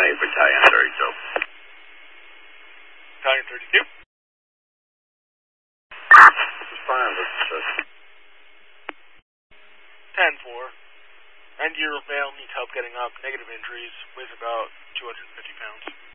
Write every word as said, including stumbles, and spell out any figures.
County, Battalion thirty-two. Battalion thirty-two. Respond, this is ten four. And your male needs help getting up. Negative injuries. Weighs about two hundred fifty pounds.